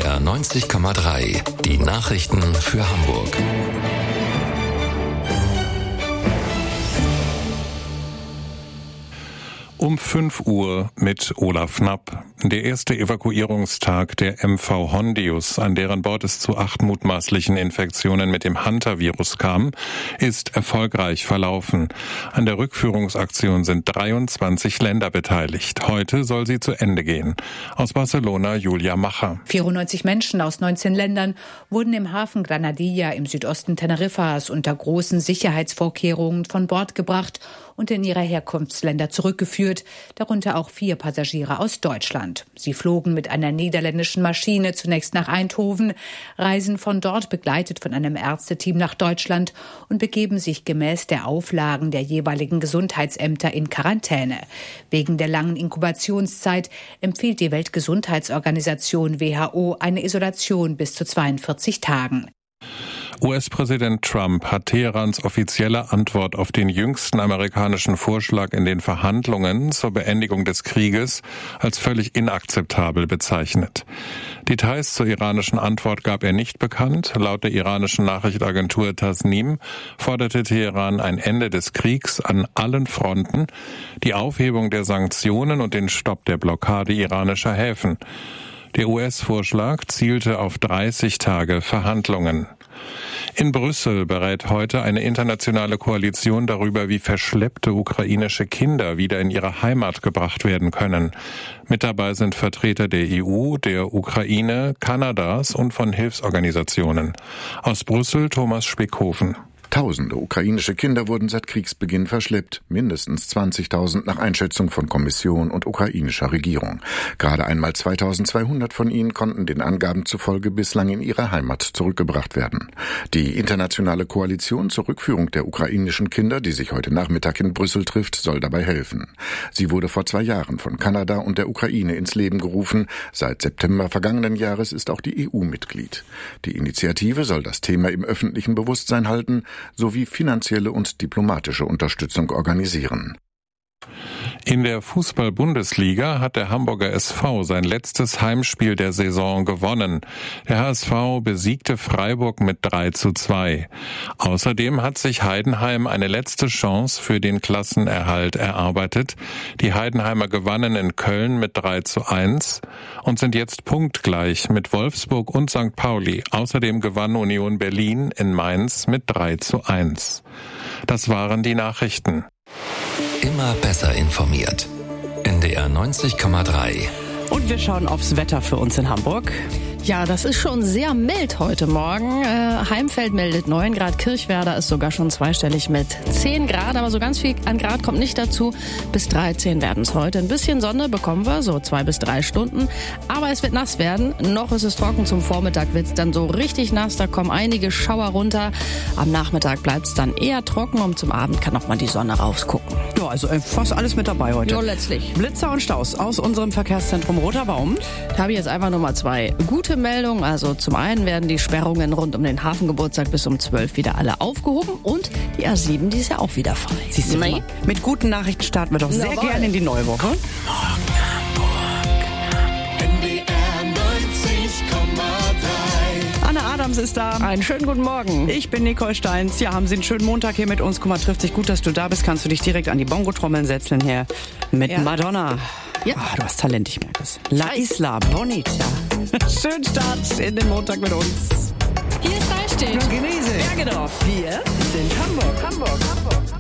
NDR 90,3. Die Nachrichten für Hamburg. Um 5 Uhr mit Olaf Knapp. Der erste Evakuierungstag der MV Hondius, an deren Bord es zu 8 mutmaßlichen Infektionen mit dem Hantavirus kam, ist erfolgreich verlaufen. An der Rückführungsaktion sind 23 Länder beteiligt. Heute soll sie zu Ende gehen. Aus Barcelona Julia Macher. 94 Menschen aus 19 Ländern wurden im Hafen Granadilla im Südosten Teneriffas unter großen Sicherheitsvorkehrungen von Bord gebracht und in ihre Herkunftsländer zurückgeführt, darunter auch 4 Passagiere aus Deutschland. Sie flogen mit einer niederländischen Maschine zunächst nach Eindhoven, reisen von dort begleitet von einem Ärzteteam nach Deutschland und begeben sich gemäß der Auflagen der jeweiligen Gesundheitsämter in Quarantäne. Wegen der langen Inkubationszeit empfiehlt die Weltgesundheitsorganisation WHO eine Isolation bis zu 42 Tagen. US-Präsident Trump hat Teherans offizielle Antwort auf den jüngsten amerikanischen Vorschlag in den Verhandlungen zur Beendigung des Krieges als völlig inakzeptabel bezeichnet. Details zur iranischen Antwort gab er nicht bekannt. Laut der iranischen Nachrichtenagentur Tasnim forderte Teheran ein Ende des Kriegs an allen Fronten, die Aufhebung der Sanktionen und den Stopp der Blockade iranischer Häfen. Der US-Vorschlag zielte auf 30 Tage Verhandlungen. In Brüssel berät heute eine internationale Koalition darüber, wie verschleppte ukrainische Kinder wieder in ihre Heimat gebracht werden können. Mit dabei sind Vertreter der EU, der Ukraine, Kanadas und von Hilfsorganisationen. Aus Brüssel Thomas Spickhofen. Tausende ukrainische Kinder wurden seit Kriegsbeginn verschleppt, mindestens 20.000 nach Einschätzung von Kommission und ukrainischer Regierung. Gerade einmal 2.200 von ihnen konnten den Angaben zufolge bislang in ihre Heimat zurückgebracht werden. Die internationale Koalition zur Rückführung der ukrainischen Kinder, die sich heute Nachmittag in Brüssel trifft, soll dabei helfen. Sie wurde vor 2 Jahren von Kanada und der Ukraine ins Leben gerufen. Seit September vergangenen Jahres ist auch die EU Mitglied. Die Initiative soll das Thema im öffentlichen Bewusstsein halten, sowie finanzielle und diplomatische Unterstützung organisieren. In der Fußball-Bundesliga hat der Hamburger SV sein letztes Heimspiel der Saison gewonnen. Der HSV besiegte Freiburg mit 3:2. Außerdem hat sich Heidenheim eine letzte Chance für den Klassenerhalt erarbeitet. Die Heidenheimer gewannen in Köln mit 3:1 und sind jetzt punktgleich mit Wolfsburg und St. Pauli. Außerdem gewann Union Berlin in Mainz mit 3:1. Das waren die Nachrichten. Immer besser informiert. NDR 90,3. Und wir schauen aufs Wetter für uns in Hamburg. Ja, das ist schon sehr mild heute Morgen. Heimfeld meldet 9 Grad, Kirchwerder ist sogar schon zweistellig mit 10 Grad, aber so ganz viel an Grad kommt nicht dazu. Bis 13 werden es heute. Ein bisschen Sonne bekommen wir, so 2 bis 3 Stunden. Aber es wird nass werden. Noch ist es trocken, zum Vormittag wird es dann so richtig nass. Da kommen einige Schauer runter. Am Nachmittag bleibt es dann eher trocken und zum Abend kann noch mal die Sonne rausgucken. Ja, also fast alles mit dabei heute. Ja, letztlich. Blitzer und Staus aus unserem Verkehrszentrum Roter Baum. Da habe ich jetzt einfach nur mal 2 gute Meldung. Also zum einen werden die Sperrungen rund um den Hafengeburtstag bis um 12 wieder alle aufgehoben und die A7, die ist ja auch wieder frei. Siehst du mal, mit guten Nachrichten starten wir doch sehr gerne in die neue Woche. Guten Morgen, Hamburg. NDR 90,3. Anna Adams ist da. Einen schönen guten Morgen. Ich bin Nicole Steins. Ja, haben Sie einen schönen Montag hier mit uns. Guck mal, trifft sich gut, dass du da bist. Kannst du dich direkt an die Bongo-Trommeln setzen hier mit Madonna. Ja. Oh, du hast Talent, ich merke es. La Isla Bonita. Schönen Start in den Montag mit uns. Hier ist Freistedt. Genese. Bergedorf. Wir sind Hamburg.